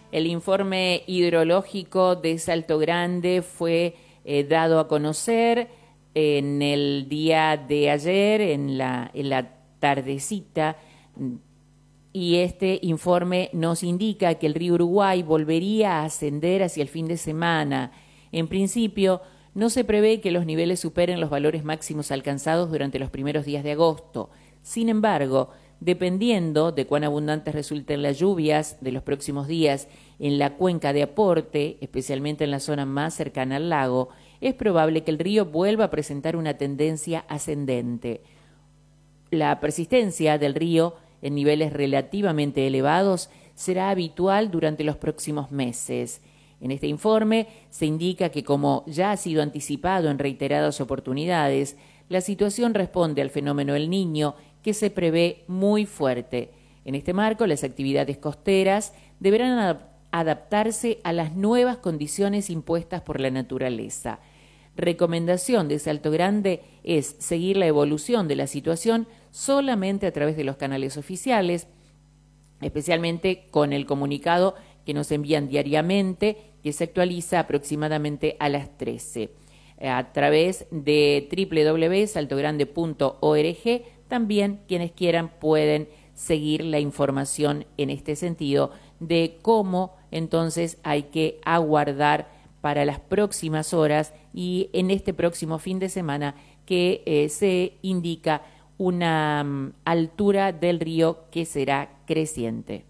El informe hidrológico de Salto Grande fue dado a conocer en el día de ayer, en la tardecita, y este informe nos indica que el río Uruguay volvería a ascender hacia el fin de semana. En principio, no se prevé que los niveles superen los valores máximos alcanzados durante los primeros días de agosto. Sin embargo, dependiendo de cuán abundantes resulten las lluvias de los próximos días en la cuenca de aporte, especialmente en la zona más cercana al lago, es probable que el río vuelva a presentar una tendencia ascendente. La persistencia del río en niveles relativamente elevados será habitual durante los próximos meses. En este informe se indica que, como ya ha sido anticipado en reiteradas oportunidades, la situación responde al fenómeno El Niño, que se prevé muy fuerte. En este marco, las actividades costeras deberán adaptarse a las nuevas condiciones impuestas por la naturaleza. Recomendación de Salto Grande es seguir la evolución de la situación solamente a través de los canales oficiales, especialmente con el comunicado que nos envían diariamente, que se actualiza aproximadamente a las 13. A través de www.saltogrande.org, también quienes quieran pueden seguir la información en este sentido de cómo entonces hay que aguardar para las próximas horas y en este próximo fin de semana que se indica una altura del río que será creciente.